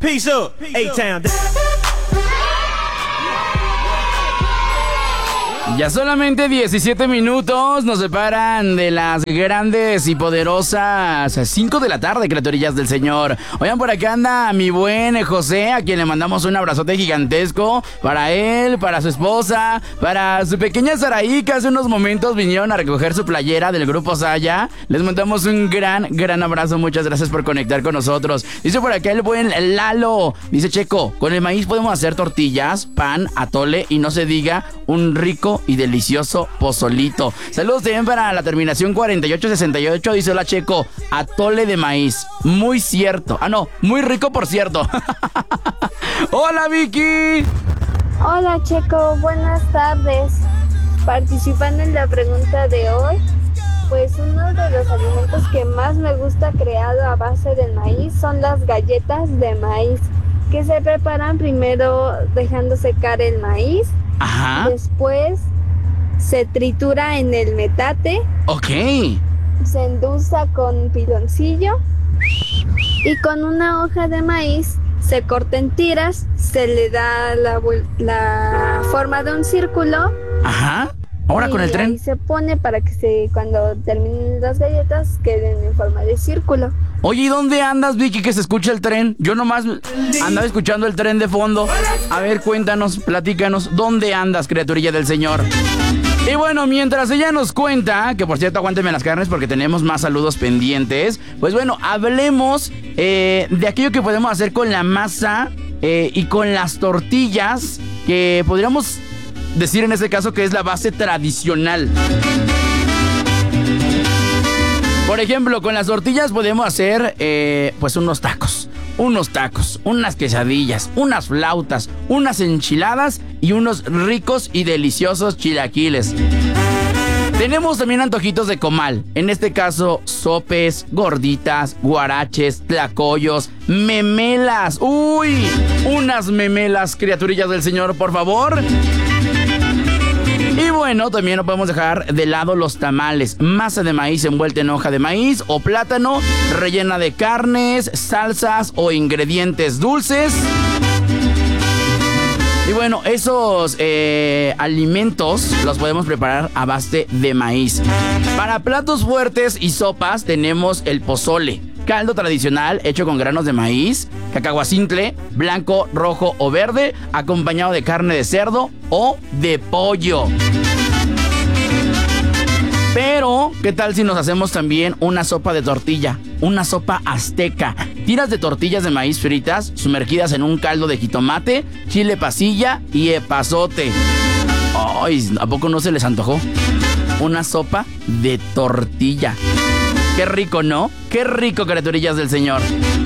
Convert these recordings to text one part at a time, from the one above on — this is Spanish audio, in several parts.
Peace up, A-Town. Ya solamente 17 minutos nos separan de las grandes y poderosas 5 de la tarde, criaturillas del Señor. Oigan, por acá anda mi buen José, a quien le mandamos un abrazote gigantesco. Para él, para su esposa, para su pequeña Saraí, que hace unos momentos vinieron a recoger su playera del grupo Saya. Les mandamos un gran abrazo. Muchas gracias por conectar con nosotros. Dice por acá el buen Lalo. Dice Checo, con el maíz podemos hacer tortillas, pan, atole y no se diga un rico y delicioso pozolito. Saludos también para la terminación 4868. Dice hola Checo, atole de maíz. Muy cierto. Ah, no, muy rico por cierto. Hola Vicky. Hola Checo, buenas tardes. Participando en la pregunta de hoy, pues uno de los alimentos que más me gusta creado a base del maíz son las galletas de maíz, que se preparan primero dejando secar el maíz. Ajá. Después se tritura en el metate. Ok. Se endulza con piloncillo y con una hoja de maíz se corta en tiras, se le da la forma de un círculo. Ajá. Ahora con el tren. Y se pone para que cuando terminen las galletas queden en forma de círculo. Oye, ¿y dónde andas, Vicky, que se escucha el tren? Yo nomás andaba escuchando el tren de fondo. A ver, cuéntanos, platícanos, ¿dónde andas, criaturilla del Señor? Y bueno, mientras ella nos cuenta, que por cierto, aguántenme las carnes porque tenemos más saludos pendientes. Pues bueno, hablemos de aquello que podemos hacer con la masa y con las tortillas, que podríamos decir en este caso que es la base tradicional. Por ejemplo, con las tortillas podemos hacer pues unos tacos, unas quesadillas, unas flautas, unas enchiladas y unos ricos y deliciosos chilaquiles. Tenemos también antojitos de comal, en este caso sopes, gorditas, guaraches, tlacoyos, memelas. ¡Uy! Unas memelas, criaturillas del Señor, por favor. Y bueno, también no podemos dejar de lado los tamales. Masa de maíz envuelta en hoja de maíz o plátano, rellena de carnes, salsas o ingredientes dulces. Y bueno, esos alimentos los podemos preparar a base de maíz. Para platos fuertes y sopas tenemos el pozole, caldo tradicional hecho con granos de maíz, cacahuacintle, blanco, rojo o verde, acompañado de carne de cerdo o de pollo. Pero, ¿qué tal si nos hacemos también una sopa de tortilla? Una sopa azteca. Tiras de tortillas de maíz fritas, sumergidas en un caldo de jitomate, chile pasilla y epazote. Ay, ¿a poco no se les antojó? Una sopa de tortilla. Qué rico, ¿no? Qué rico, criaturillas del Señor.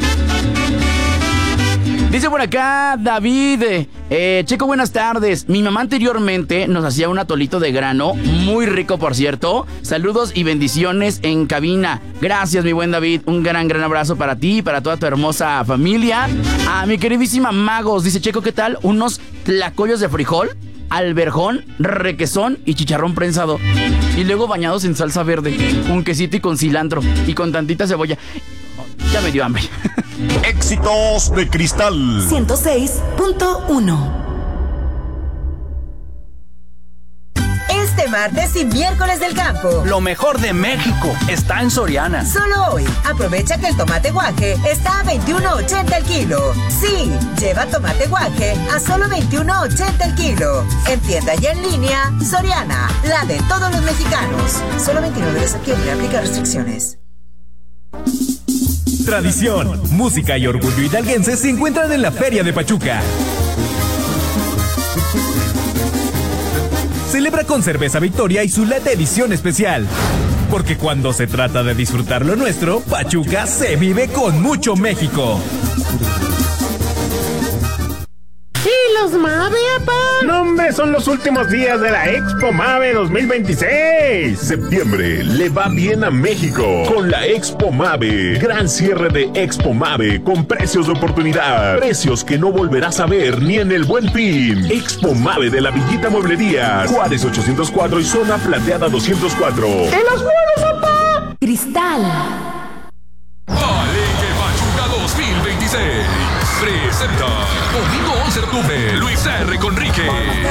Dice por acá David, Checo, buenas tardes. Mi mamá anteriormente nos hacía un atolito de grano, muy rico por cierto. Saludos y bendiciones en cabina. Gracias, mi buen David. Un gran abrazo para ti y para toda tu hermosa familia. A mi queridísima Magos, dice Checo, ¿qué tal? Unos tlacoyos de frijol, alberjón, requesón y chicharrón prensado. Y luego bañados en salsa verde, con quesito y con cilantro y con tantita cebolla. Ya me dio hambre. Éxitos de Cristal 106.1. Este martes y miércoles del campo, lo mejor de México está en Soriana. Solo hoy, aprovecha que el tomate guaje está a $21.80 el kilo. Sí, lleva tomate guaje a solo $21.80 el kilo. En tienda y en línea, Soriana, la de todos los mexicanos. Solo 29 de septiembre, aplica restricciones. Tradición, música y orgullo hidalguense se encuentran en la Feria de Pachuca. Celebra con Cerveza Victoria y su lata edición especial. Porque cuando se trata de disfrutar lo nuestro, Pachuca se vive con mucho México. ¿Y los Mave, apá? No, hombre, son los últimos días de la Expo Mave 2026. Septiembre le va bien a México con la Expo Mave. Gran cierre de Expo Mave con precios de oportunidad. Precios que no volverás a ver ni en el Buen Fin. Expo Mave de la Villita Mueblería. Juárez 804 y Zona Plateada 204. ¡En los vuelos, apá! Cristal. Palenque Pachuca 2026. presenta domingo 11 de octubre, Luis R. Conrique.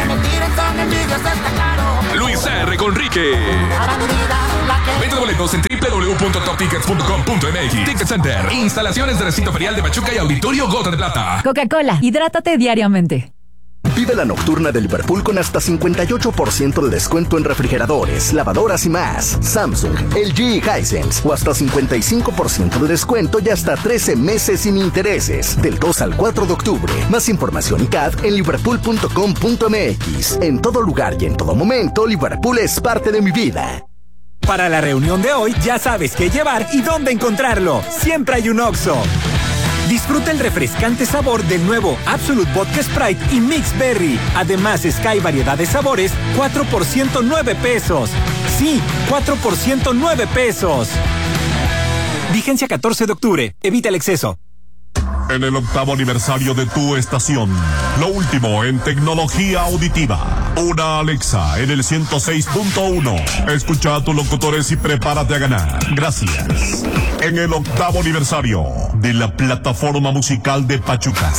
Luis R. Conrique. Venta de boletos en www.toptickets.com.mx. Ticket Center, instalaciones de recinto ferial de Pachuca y Auditorio Gota de Plata. Coca-Cola, hidrátate diariamente. Vive la nocturna de Liverpool con hasta 58% de descuento en refrigeradores, lavadoras y más. Samsung, LG y Hisense. O hasta 55% de descuento y hasta 13 meses sin intereses. Del 2 al 4 de octubre. Más información y CAD en liverpool.com.mx. En todo lugar y en todo momento, Liverpool es parte de mi vida. Para la reunión de hoy, ya sabes qué llevar y dónde encontrarlo. Siempre hay un Oxxo. Disfruta el refrescante sabor del nuevo Absolute Vodka Sprite y Mix Berry. Además, Sky variedad de sabores, 4 por 109 pesos. Sí, 4 por 109 pesos. Vigencia 14 de octubre. Evita el exceso. En el 8º aniversario de tu estación, lo último en tecnología auditiva. Una Alexa en el 106.1. Escucha a tus locutores y prepárate a ganar. Gracias. En el 8º aniversario de la plataforma musical de Pachuca.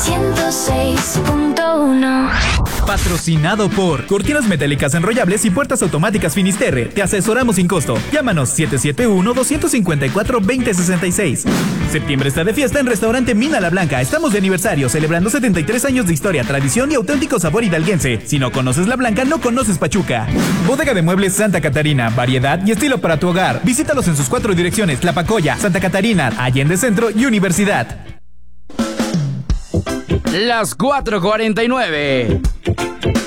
106.1. Patrocinado por Cortinas Metálicas Enrollables y Puertas Automáticas Finisterre. Te asesoramos sin costo. Llámanos 771-254-2066. Septiembre está de fiesta en Restaurante Mina La Blanca. Estamos de aniversario, celebrando 73 años de historia, tradición y auténtico sabor hidalguense. Si no conoces La Blanca, no conoces Pachuca. Bodega de Muebles Santa Catarina. Variedad y estilo para tu hogar. Visítalos en sus 4 direcciones: Tlapacoya, Santa Catarina, Allende Centro y Universidad. Las 4:49.